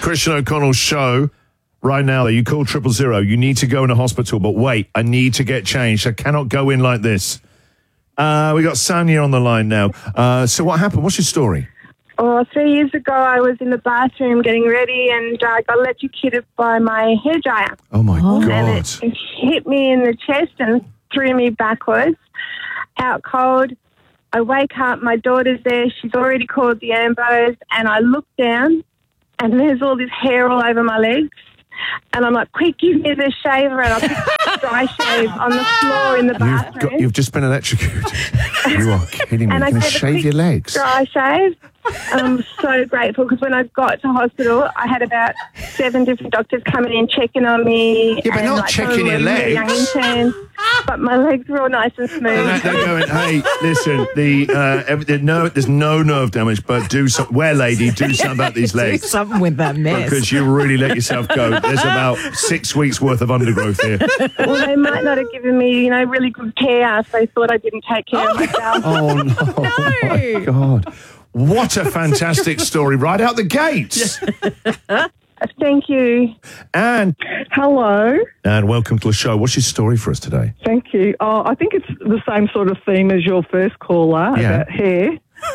Christian O'Connell show right now. You call 000. You need to go in a hospital, but wait, I need to get changed. I cannot go in like this. We got Sanya on the line now. So what happened? What's your story? Oh, 3 years ago, I was in the bathroom getting ready and got electrocuted by my hairdryer. Oh, my God. And it hit me in the chest and threw me backwards, out cold. I wake up, my daughter's there. She's already called the ambos, and I look down, and there's all this hair all over my legs. And I'm like, quick, give me the shaver. And I picked a dry shave on the floor in the bathroom. You've just been electrocuted. You are kidding me. And You're going to shave your legs. Dry shave. And I'm so grateful because when I got to hospital, I had about 7 different doctors coming in checking on me. Yeah, but not checking your legs. Young interns, but my legs were all nice and smooth. They're going, hey, listen, there's no nerve damage, but do something. Lady, do something about these legs. Do something with that mess. Because you really let yourself go. There's about 6 weeks worth of undergrowth here. Well, they might not have given me, really good care, so they thought I didn't take care of myself. Oh, no. Oh, my God. What a fantastic story right out the gates. Thank you. And hello. And welcome to the show. What's your story for us today? Thank you. I think it's the same sort of theme as your first caller about hair.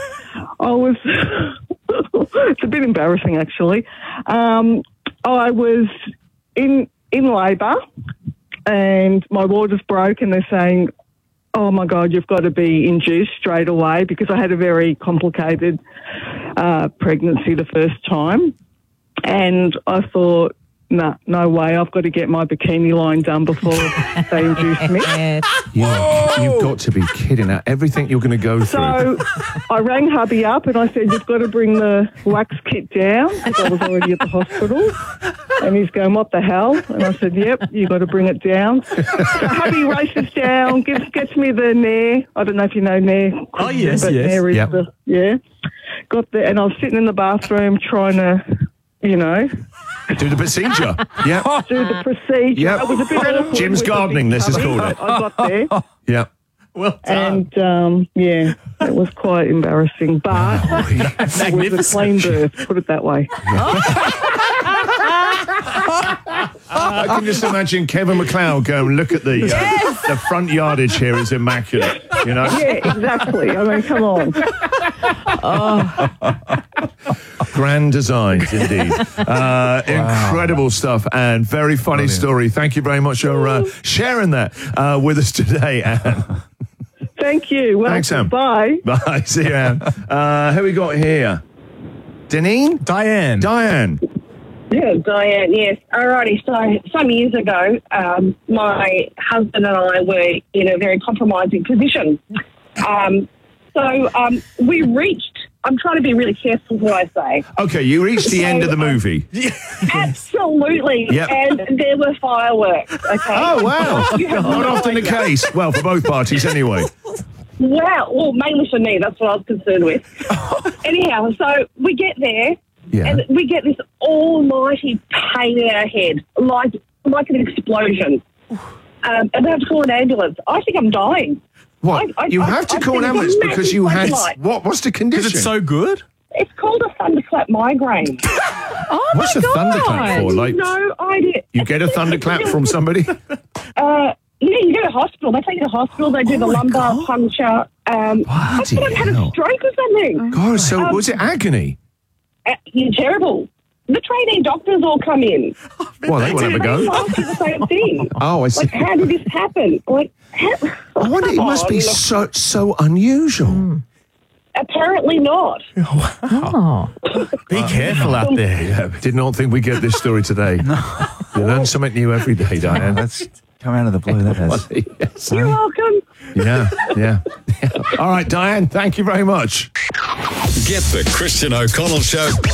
It's a bit embarrassing, actually. I was in labour and my water's broke and they're saying, oh, my God, you've got to be induced straight away because I had a very complicated pregnancy the first time. And I thought, no way, I've got to get my bikini line done before they induce me. You've got to be kidding. Now, everything you're going to go through. So I rang hubby up and I said, you've got to bring the wax kit down because I was already at the hospital. And he's going, what the hell? And I said, yep, you've got to bring it down. So hubby races down, gets me the Nair. I don't know if you know Nair. Oh, yes, but yes. Nair is got there, and I was sitting in the bathroom trying to, do the procedure. Yeah. do the procedure. Yep. It was a bit awkward. Jim's gardening, this is called it. I got there. Yeah. Well done. And, it was quite embarrassing. But it was a clean birth, put it that way. I can just imagine Kevin McLeod going, look at the front yardage here is immaculate, Yeah, exactly. I mean, come on. Grand designs, indeed. Incredible stuff and very funny story. Thank you very much for sharing that with us today, Anne. Thank you. Well, thanks, Anne. Bye. Bye. See you, Anne. Who we got here? Deneen? Diane. Yeah, Diane, yes. Alrighty, so some years ago, my husband and I were in a very compromising position. We reached, I'm trying to be really careful what I say. Okay, you reached the end of the movie. Absolutely. Yep. And there were fireworks, okay? Oh, wow. Not often the case. Well, for both parties anyway. Wow. Well, mainly for me, that's what I was concerned with. Anyhow, so we get there. Yeah. And we get this almighty pain in our head, like an explosion. And they have to call an ambulance. I think I'm dying. What? You have to call an ambulance because you had... What's the condition? Because it's so good? It's called a thunderclap migraine. What's a thunderclap for? Like, no idea. You get a thunderclap from somebody? Yeah, you go to hospital. They take you to hospital. They do the lumbar puncture. I thought I'd had a stroke or something. God, so was it agony? You're terrible. The trainee doctors all come in. Well, they won't have a go. They ask you the same thing. Oh, I see. Like, how did this happen? Like, I wonder, it must be so unusual. Apparently not. Oh. Be careful out there. Yeah, did not think we'd get this story today. No. You learn something new every day, Diane. That's come out of the blue, that has. Yes. You're welcome. Yeah. All right, Diane, thank you very much. Get the Christian O'Connell Show